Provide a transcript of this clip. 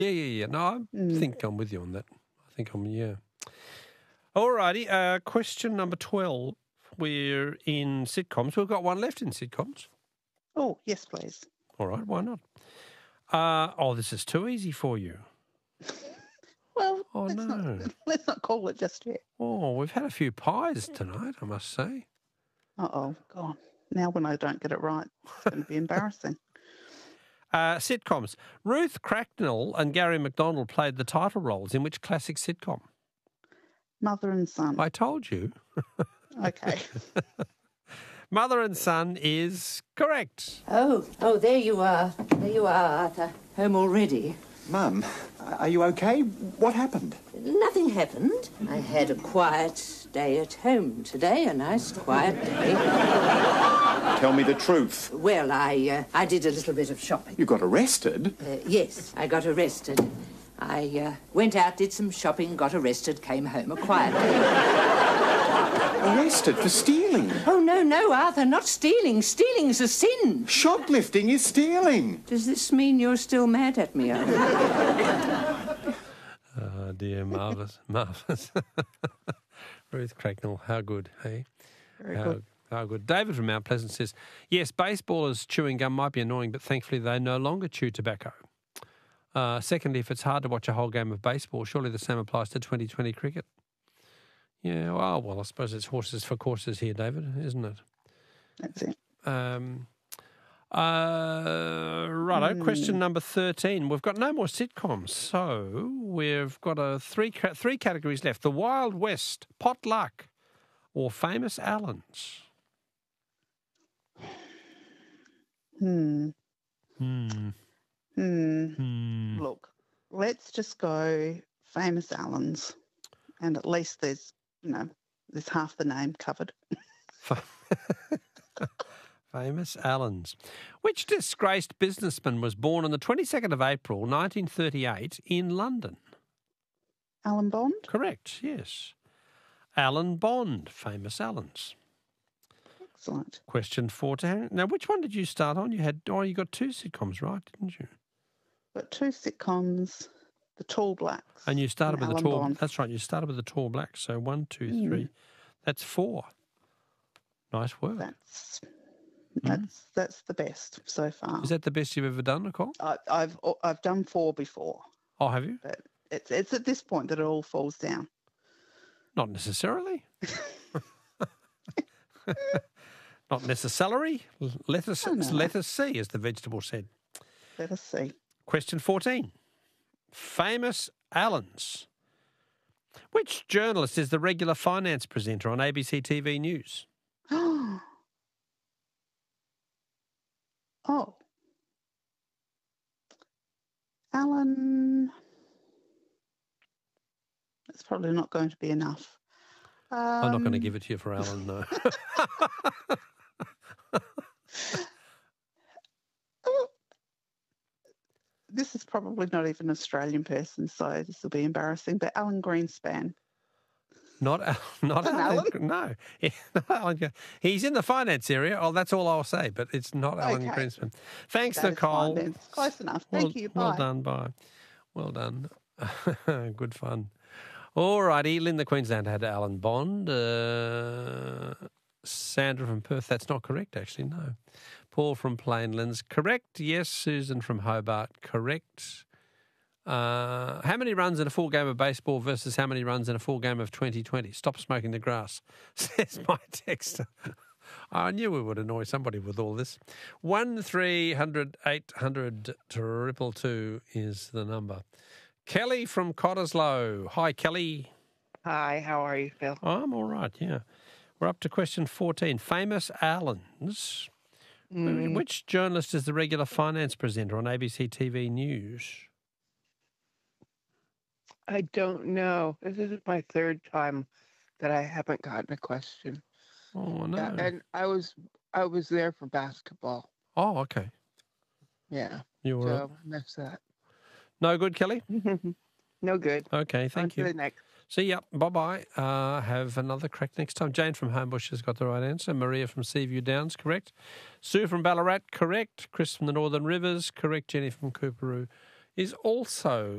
Yeah. No, I think I'm with you on that. All righty. Question number 12. We're in sitcoms. We've got one left in sitcoms. Oh, yes, please. All right, why not? This is too easy for you. Well, no. Let's not call it just yet. Oh, we've had a few pies tonight, I must say. Uh-oh, God. Now when I don't get it right, it's going to be embarrassing. Sitcoms. Ruth Cracknell and Gary McDonald played the title roles in which classic sitcom? Mother and Son. I told you. Okay. Mother and Son is correct. Oh, there you are. There you are, Arthur. Home already. Mum, are you okay? What happened? Nothing happened. I had a quiet day at home today, a nice quiet day. Tell me the truth. Well, I did a little bit of shopping. You got arrested? Yes, I got arrested. I went out, did some shopping, got arrested, came home a quiet day. Arrested for stealing? Oh, no, Arthur, not stealing. Stealing's a sin. Shoplifting is stealing. Does this mean you're still mad at me, Arthur? Oh, dear, marvellous. Ruth Cracknell, how good, hey? Very good. How good. David from Mount Pleasant says, yes, baseballers chewing gum might be annoying, but thankfully they no longer chew tobacco. Secondly, if it's hard to watch a whole game of baseball, surely the same applies to 2020 cricket. Yeah, well, I suppose it's horses for courses here, David, isn't it? That's it. Righto, question number 13. We've got no more sitcoms, so we've got three categories left. The Wild West, Potluck, or Famous Allens? Look, let's just go Famous Allens, and at least there's half the name covered. Famous Allens. Which disgraced businessman was born on the 22nd of April, 1938 in London? Alan Bond? Correct, yes. Alan Bond, Famous Allens. Excellent. Question 14. Now, which one did you start on? You got two sitcoms, right, didn't you? Got two sitcoms, The Tall Blacks. And you started with the Alan Tall. Bond. That's right. You started with the Tall Blacks. So 1, 2, 3. That's 4. Nice work. That's the best so far. Is that the best you've ever done, Nicole? I've done 4 before. Oh, have you? But it's at this point that it all falls down. Not necessarily. Not necessarily. Let us see, as the vegetable said. Let us see. Question 14. Famous Allens. Which journalist is the regular finance presenter on ABC TV News? Oh. Alan. That's probably not going to be enough. I'm not going to give it to you for Alan, no. This is probably not even an Australian person, so this will be embarrassing, but Alan Greenspan. Not Alan. No. Not Alan. He's in the finance area. Oh, that's all I'll say, but it's not Alan Greenspan. Thanks, That is Nicole. fine then. Close enough. Thank you. Bye. Well done, bye. Well done. Good fun. All righty. Linda Queensland had Alan Bond. Sandra from Perth, that's not correct, actually, no. Paul from Plainlands, correct. Yes. Susan from Hobart, correct. How many runs in a full game of baseball versus how many runs in a full game of 2020? Stop smoking the grass, says my texter. I knew we would annoy somebody with all this. 1300 800 222 is the number. Kelly from Cottesloe. Hi, Kelly. Hi, how are you, Phil? I'm all right, yeah. We're up to question 14. Famous Allens. Which journalist is the regular finance presenter on ABC TV News? I don't know. This is my third time that I haven't gotten a question. Oh, no. Yeah, and I was there for basketball. Oh, okay. Yeah. You were. So that's that. No good, Kelly? No good. Okay, thank you. On to the next. See ya. Bye-bye. Have another crack next time. Jane from Homebush has got the right answer. Maria from Seaview Downs, correct. Sue from Ballarat, correct. Chris from the Northern Rivers, correct. Jenny from Cooperoo, is also